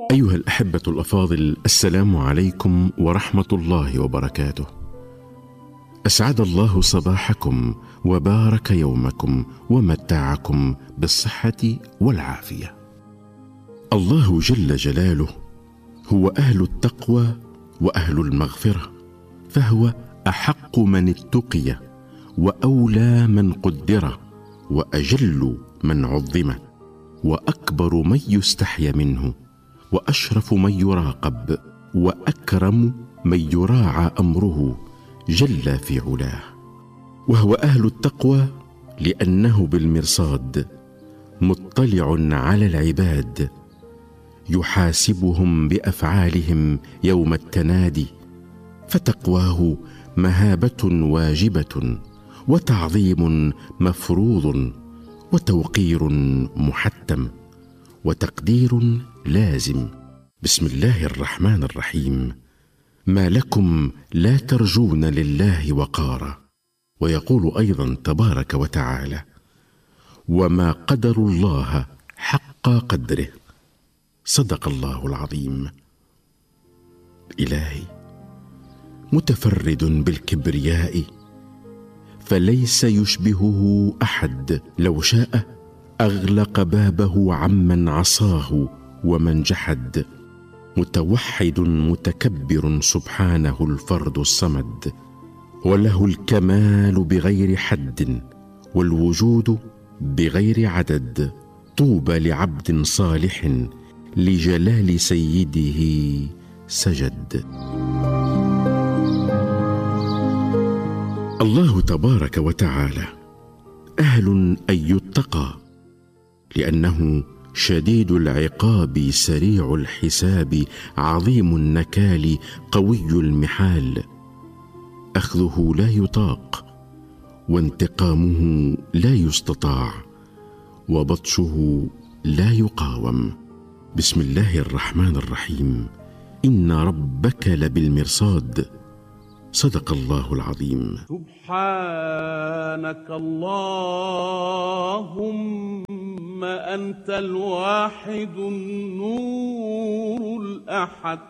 أيها الأحبة الأفاضل، السلام عليكم ورحمة الله وبركاته. أسعد الله صباحكم وبارك يومكم ومتعكم بالصحة والعافية. الله جل جلاله هو أهل التقوى وأهل المغفرة، فهو أحق من اتقي وأولى من قدر وأجل من عظم وأكبر من يستحيا منه وأشرف من يراقب وأكرم من يراعى أمره جل في علاه. وهو أهل التقوى لأنه بالمرصاد مطلع على العباد، يحاسبهم بأفعالهم يوم التنادي، فتقواه مهابة واجبة وتعظيم مفروض وتوقير محتم وتقدير لازم. بسم الله الرحمن الرحيم. ما لكم لا ترجون لله وقارا. ويقول أيضا تبارك وتعالى: وما قدروا الله حق قدره. صدق الله العظيم. إلهي متفرد بالكبرياء فليس يشبهه أحد، لو شاء أغلق بابه عمن عصاه ومن جحد. متوحد متكبر سبحانه الفرد الصمد، وله الكمال بغير حد والوجود بغير عدد. طوبى لعبد صالح لجلال سيده سجد. الله تبارك وتعالى أهل أن يتقى، لأنه شديد العقاب سريع الحساب عظيم النكال قوي المحال. أخذه لا يطاق وانتقامه لا يستطاع وبطشه لا يقاوم. بسم الله الرحمن الرحيم. إن ربك لبالمرصاد. صدق الله العظيم. سبحانك اللهم أنت الواحد النور الأحد،